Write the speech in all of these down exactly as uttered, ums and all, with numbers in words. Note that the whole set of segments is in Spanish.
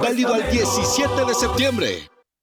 Válido al diecisiete de septiembre.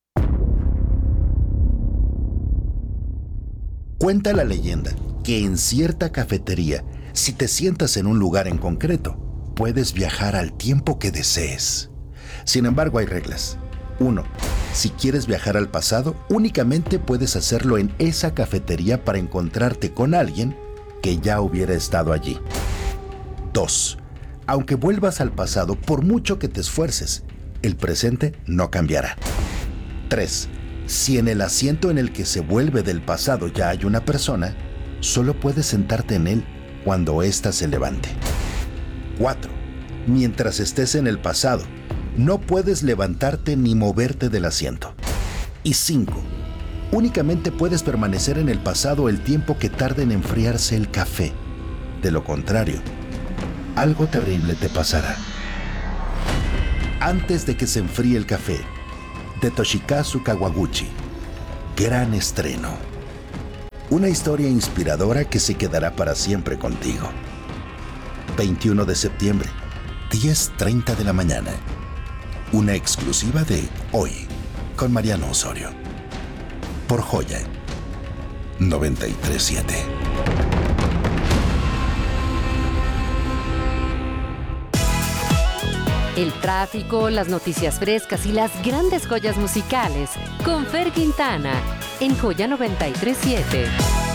Cuenta la leyenda que en cierta cafetería, si te sientas en un lugar en concreto, puedes viajar al tiempo que desees. Sin embargo, hay reglas. uno. Si quieres viajar al pasado, únicamente puedes hacerlo en esa cafetería para encontrarte con alguien que ya hubiera estado allí. dos. Aunque vuelvas al pasado, por mucho que te esfuerces, el presente no cambiará. tres. Si en el asiento en el que se vuelve del pasado ya hay una persona, solo puedes sentarte en él cuando ésta se levante. cuatro. Mientras estés en el pasado, no puedes levantarte ni moverte del asiento. Y cinco. Únicamente puedes permanecer en el pasado el tiempo que tarde en enfriarse el café. De lo contrario, algo terrible te pasará. Antes de que se enfríe el café, de Toshikazu Kawaguchi. Gran estreno. Una historia inspiradora que se quedará para siempre contigo. veintiuno de septiembre, diez treinta de la mañana. Una exclusiva de Hoy, con Mariano Osorio. Por Joya noventa y tres punto siete. El tráfico, las noticias frescas y las grandes joyas musicales con Fer Quintana en Joya noventa y tres punto siete.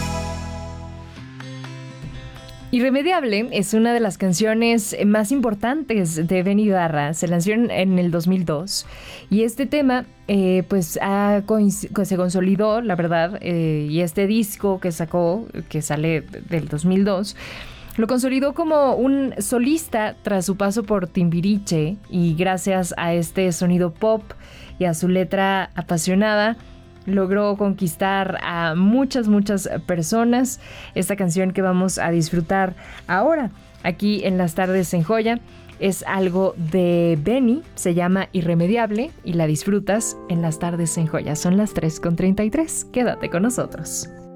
Irremediable es una de las canciones más importantes de Benny Ibarra. Se lanzó en, en el dos mil dos y este tema eh, pues ha, se consolidó, la verdad, eh, y este disco que sacó, que sale del dos mil dos, lo consolidó como un solista tras su paso por Timbiriche, y gracias a este sonido pop y a su letra apasionada logró conquistar a muchas, muchas personas. Esta canción que vamos a disfrutar ahora aquí en Las Tardes en Joya es algo de Benny, se llama Irremediable y la disfrutas en Las Tardes en Joya. Son las tres con treinta y tres. Quédate con nosotros.